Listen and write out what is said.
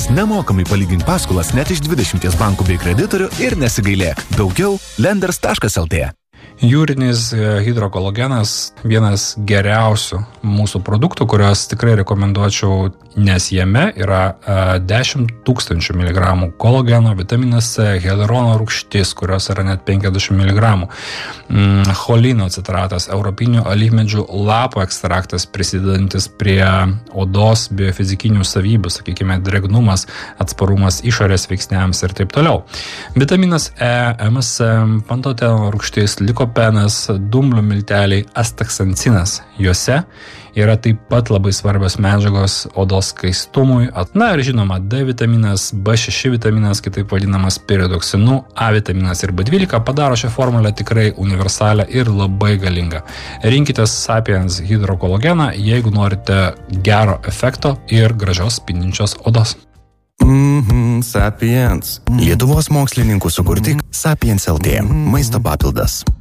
Sapiens. Nemokamai palygink paskolas net iš 20 bankų bei kreditorių ir nesigailėk. Daugiau lenders.lt. Jūrinis hidrokolagenas vienas geriausių mūsų produktų, kurios tikrai rekomenduočiau, nes jame yra 10 000 mg kolageno, vitaminas C, hialurono rūgštis, kurios yra net 50 mg, cholino citratas, europinių alyvmedžių lapų ekstraktas, prisidedantis prie odos biofizikinių savybių, sakykime, drėgnumas, atsparumas išorės veiksniams ir taip toliau. Vitaminas E, MSM, pantoteno rūgštis, likopenas, dumblių milteliai, astaksancinas. Juose yra taip pat labai svarbios medžiagos odos skaistumui. Na ir žinoma, D vitaminas, B6 vitaminas, kitaip vadinamas piridoksinu, A vitaminas ir B12 padaro šią formulę tikrai universalią ir labai galingą. Rinkitės Sapiens hidrokolageną, jeigu norite gero efekto ir gražios spindinčios odos. Sapiens. Lietuvos mokslininkų sukurti Sapiens LT. Maisto papildas.